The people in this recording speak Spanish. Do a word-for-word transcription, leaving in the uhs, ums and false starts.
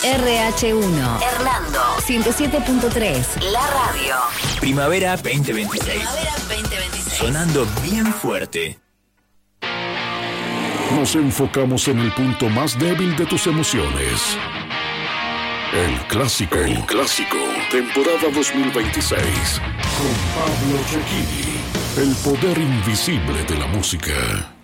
R H uno. Hernando. ciento siete punto tres. La radio. Primavera veinte veintiséis. Primavera veinte veintiséis. Sonando bien fuerte. Nos enfocamos en el punto más débil de tus emociones. El clásico. El clásico. Temporada dos mil veintiséis. Con Pablo Cecchini. El poder invisible de la música.